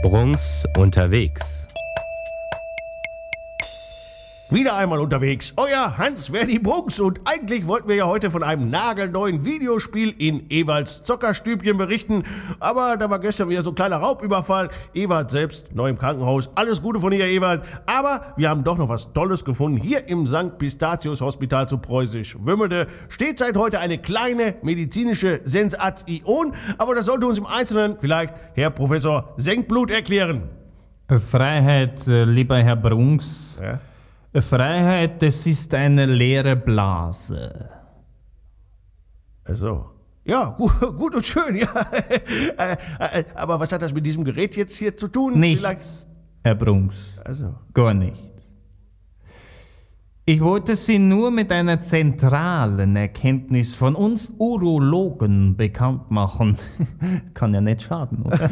Brunks unterwegs. Wieder einmal unterwegs, euer Hans-Verdi Brunks, und eigentlich wollten wir ja heute von einem nagelneuen Videospiel in Ewarts Zockerstübchen berichten, aber da war gestern wieder so ein kleiner Raubüberfall. Ewart selbst neu im Krankenhaus, alles Gute von hier, Ewart, aber wir haben doch noch was Tolles gefunden. Hier im St. Pistazius Hospital zu Preußisch-Wümmelde steht seit heute eine kleine medizinische Sensation, aber das sollte uns im Einzelnen vielleicht Herr Professor Senkblut erklären. Freiheit, lieber Herr Brunks. Ja? Freiheit, das ist eine leere Blase. Also, ja, gut und schön, ja. Aber was hat das mit diesem Gerät jetzt hier zu tun? Nichts, Herr Brunks. Also. Gar nichts. Ich wollte Sie nur mit einer zentralen Erkenntnis von uns Urologen bekannt machen. Kann ja nicht schaden, oder?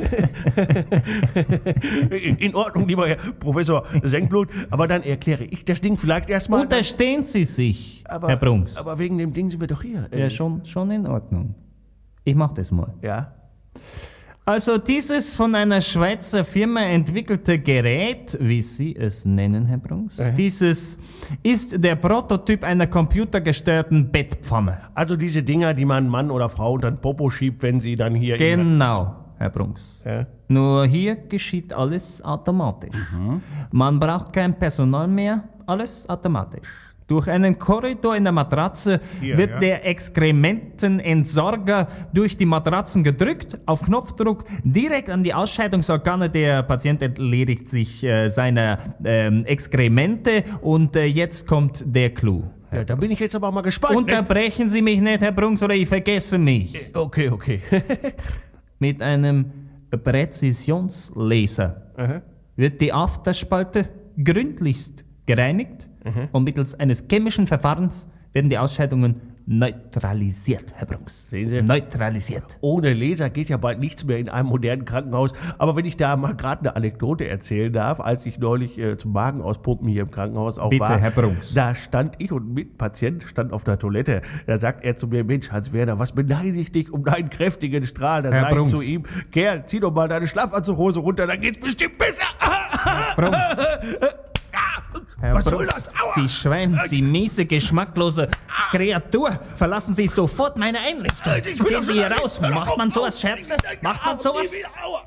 In Ordnung, lieber Herr Professor Senkblut, aber dann erkläre ich das Ding vielleicht erstmal. Unterstehen Sie sich, Herr Brunks. Aber wegen dem Ding sind wir doch hier. Ja, schon in Ordnung. Ich mach das mal. Ja? Also dieses von einer Schweizer Firma entwickelte Gerät, wie Sie es nennen, Herr Brunks, dieses ist der Prototyp einer computergesteuerten Bettpfanne. Also diese Dinger, die man Mann oder Frau unter den Popo schiebt, wenn sie dann hier... Genau, Herr Brunks. Ja? Nur hier geschieht alles automatisch. Man braucht kein Personal mehr, alles automatisch. Durch einen Korridor in der Matratze wird der Exkrementenentsorger durch die Matratzen gedrückt, auf Knopfdruck, direkt an die Ausscheidungsorgane. Der Patient entledigt sich seiner Exkremente und jetzt kommt der Clou. Ja, da bin ich jetzt aber mal gespannt. Unterbrechen Sie mich nicht, Herr Brunks, oder ich vergesse mich. Okay. Mit einem Präzisionslaser wird die Afterspalte gründlichst gereinigt und mittels eines chemischen Verfahrens werden die Ausscheidungen neutralisiert, Herr Brunks. Sehen Sie? Neutralisiert. Ohne Laser geht ja bald nichts mehr in einem modernen Krankenhaus. Aber wenn ich da mal gerade eine Anekdote erzählen darf, als ich neulich zum Magen auspumpen hier im Krankenhaus auch Bitte, war. Herr Brunks. Da stand ich und ein Mitpatient stand auf der Toilette. Da sagt er zu mir, Mensch, Hans-Werner, was beneide ich dich um deinen kräftigen Strahl? Da sage ich zu ihm, Kerl, zieh doch mal deine Schlafanzughose runter, dann geht's bestimmt besser. Herr Brunks. Herr Was Brunks, soll das? Aua! Sie Schwein, Sie miese, geschmacklose Kreatur, verlassen Sie sofort meine Einrichtung. Ich will Gehen doch Sie hier schon raus. Macht man sowas, Scherze? Macht man sowas?